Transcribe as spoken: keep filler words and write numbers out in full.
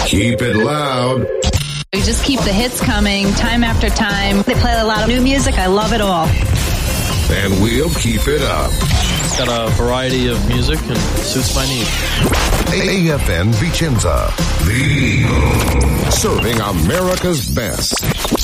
Keep it loud. We just keep the hits coming time after time. They play a lot of new music. I love it all. And we'll keep it up. It's got a variety of music and suits my needs. A F N Vicenza, the Eagle, serving America's best.